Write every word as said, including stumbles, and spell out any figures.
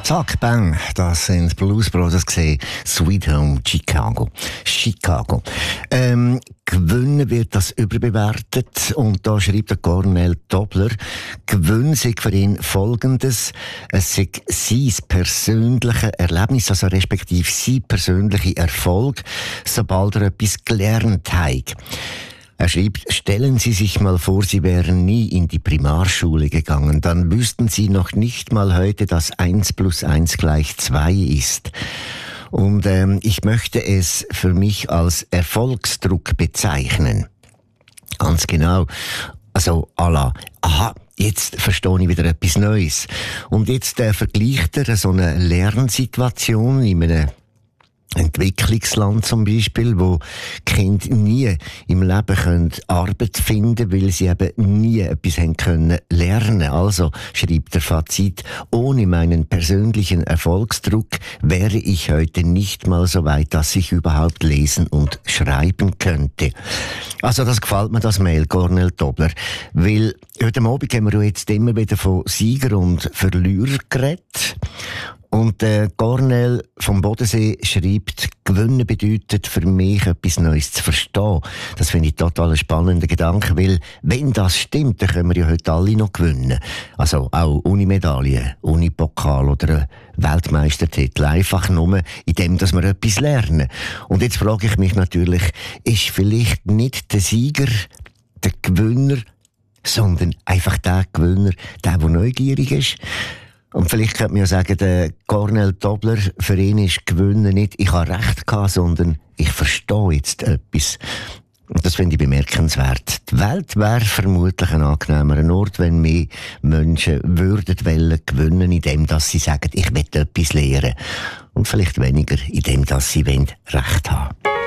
Zack, bang, das sind Blues Brothers gesehen. Sweet Home Chicago. Chicago. Ähm, Gewinnen wird das überbewertet und da schreibt der Cornel Dobler, Gewinn sei für ihn Folgendes: Es sei sein persönliches Erlebnis, also respektive sein persönlicher Erfolg, sobald er etwas gelernt hat. Er schreibt, stellen Sie sich mal vor, Sie wären nie in die Primarschule gegangen, dann wüssten Sie noch nicht mal heute, dass eins plus eins gleich zwei ist. Und ähm, ich möchte es für mich als Erfolgsdruck bezeichnen. Ganz genau. Also, à la, aha, jetzt verstehe ich wieder etwas Neues. Und jetzt äh, vergleicht er so eine Lernsituation in einem Entwicklungsland zum Beispiel, wo Kinder nie im Leben können Arbeit finden, weil sie eben nie etwas haben können lernen. Also schreibt der Fazit: Ohne meinen persönlichen Erfolgsdruck wäre ich heute nicht mal so weit, dass ich überhaupt lesen und schreiben könnte. Also das gefällt mir, das Mail, Cornel Dobler, weil heute Abend haben wir jetzt immer wieder von Sieger und Verlierer geredet. Und der Cornel vom Bodensee schreibt, Gewinnen bedeutet für mich etwas Neues zu verstehen. Das finde ich total einen spannenden Gedanken, weil wenn das stimmt, dann können wir ja heute alle noch gewinnen. Also auch Unimedaillen, Unipokal oder Weltmeistertitel. Einfach nur in dem, dass wir etwas lernen. Und jetzt frage ich mich natürlich, ist vielleicht nicht der Sieger der Gewinner, sondern einfach der Gewinner, der, der neugierig ist? Und vielleicht könnte man ja sagen, der Cornel Dobler, für ihn ist Gewinnen nicht, ich habe Recht gehabt, sondern ich verstehe jetzt etwas. Und das finde ich bemerkenswert. Die Welt wäre vermutlich ein angenehmer Ort, wenn mehr Menschen würden wollen gewinnen, indem dass sie sagen, ich will etwas lernen. Und vielleicht weniger, indem dass sie Recht haben wollen.